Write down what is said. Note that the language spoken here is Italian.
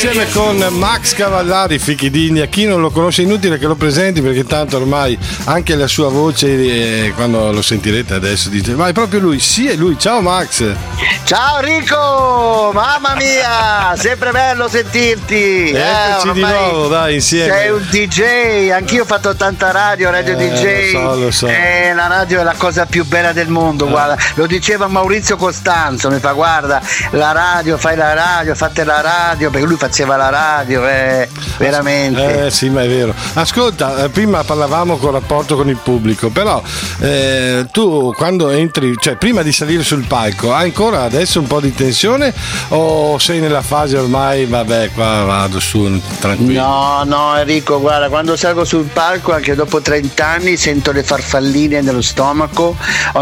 Insieme con Max Cavallari, Fichi d'India. Chi non lo conosce è inutile che lo presenti, perché tanto ormai anche la sua voce, quando lo sentirete adesso, dite ma è proprio lui. Sì, è lui. Ciao Max. Ciao Rico, mamma mia, sempre bello sentirti. Eccoci di nuovo, dai, insieme. Sei un DJ, anch'io ho fatto tanta radio DJ. Lo so. La radio è la cosa più bella del mondo, guarda. Lo diceva Maurizio Costanzo, mi fa guarda, la radio, fai la radio, fate la radio, perché lui faceva la radio, veramente. Sì, ma è vero. Ascolta, prima parlavamo col rapporto con il pubblico, però tu quando entri, cioè prima di salire sul palco, hai ancora adesso un po' di tensione o sei nella fase ormai, vabbè, qua vado su tranquillo? No Enrico, guarda, quando salgo sul palco anche dopo 30 anni sento le farfalline nello stomaco,